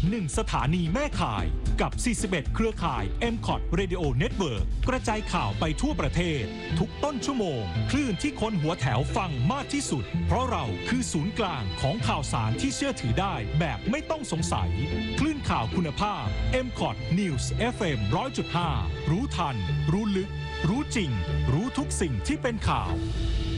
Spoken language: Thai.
1 สถานีแม่ข่ายกับ 41 เครือข่าย MCOT Radio Network กระจายข่าวไปทั่วประเทศทุกต้นชั่วโมงคลื่นที่คนหัวแถวฟังมากที่สุดเพราะเราคือศูนย์กลางของข่าวสารที่เชื่อถือได้แบบไม่ต้องสงสัยคลื่นข่าวคุณภาพ MCOT News FM 100.5 รู้ทันรู้ลึกรู้จริงรู้ทุกสิ่งที่เป็นข่าว